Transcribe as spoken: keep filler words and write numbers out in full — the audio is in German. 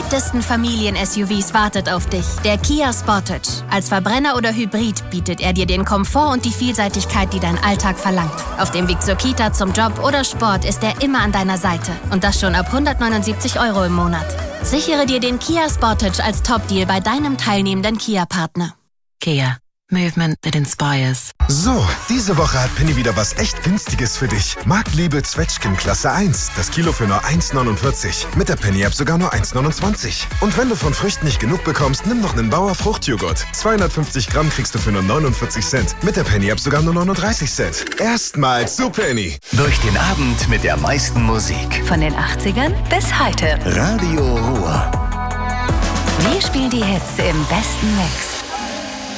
beliebtesten Familien-S U Vs wartet auf dich. Der Kia Sportage. Als Verbrenner oder Hybrid bietet er dir den Komfort und die Vielseitigkeit, die dein Alltag verlangt. Auf dem Weg zur Kita, zum Job oder Sport ist er immer an deiner Seite. Und das schon ab hundertneunundsiebzig Euro im Monat. Sichere dir den Kia Sportage als Top-Deal bei deinem teilnehmenden Kia-Partner. Kia. Movement that inspires. So, diese Woche hat Penny wieder was echt Günstiges für dich. Marktliebe Zwetschgen Klasse eins. Das Kilo für nur eins neunundvierzig. Mit der Penny-App sogar nur eins neunundzwanzig. Und wenn du von Früchten nicht genug bekommst, nimm noch einen Bauer Fruchtjoghurt. zweihundertfünfzig Gramm kriegst du für nur neunundvierzig Cent. Mit der Penny-App sogar nur neununddreißig Cent. Erstmals zu Penny. Durch den Abend mit der meisten Musik. Von den achtzigern bis heute. Radio Ruhr. Wir spielen die Hits im besten Mix.